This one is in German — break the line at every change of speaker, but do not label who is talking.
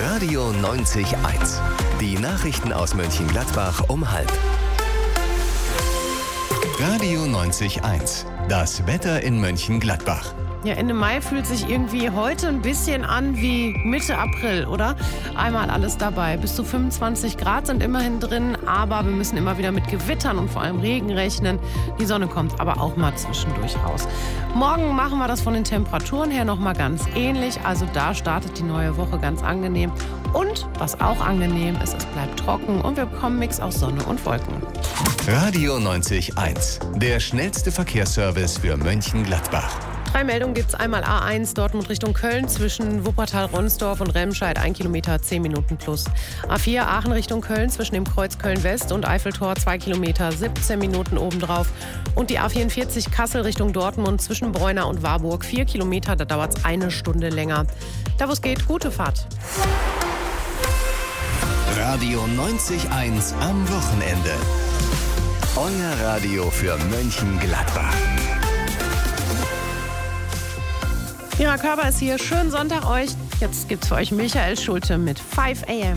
Radio 90.1. Die Nachrichten aus Mönchengladbach um 12:30. Radio 90.1. Das Wetter in Mönchengladbach.
Ja, Ende Mai fühlt sich irgendwie heute ein bisschen an wie Mitte April, oder? Einmal alles dabei. Bis zu 25 Grad sind immerhin drin, aber wir müssen immer wieder mit Gewittern und vor allem Regen rechnen. Die Sonne kommt aber auch mal zwischendurch raus. Morgen machen wir das von den Temperaturen her nochmal ganz ähnlich. Also da startet die neue Woche ganz angenehm. Und was auch angenehm ist, es bleibt trocken und wir bekommen einen Mix aus Sonne und Wolken.
Radio 90.1. Der schnellste Verkehrsservice für Mönchengladbach.
3 Meldungen gibt es. Einmal A1 Dortmund Richtung Köln zwischen Wuppertal-Ronsdorf und Remscheid 1 Kilometer 10 Minuten plus. A4 Aachen Richtung Köln zwischen dem Kreuz Köln-West und Eiffeltor 2 Kilometer 17 Minuten obendrauf. Und die A44 Kassel Richtung Dortmund zwischen Bräuna und Warburg 4 Kilometer, da dauert es 1 Stunde länger. Da wo es geht, gute Fahrt.
Radio 90.1 am Wochenende. Euer Radio für Mönchengladbach.
Mira Körber ist hier. Schönen Sonntag euch. Jetzt gibt's für euch Michael Schulte mit 5 AM.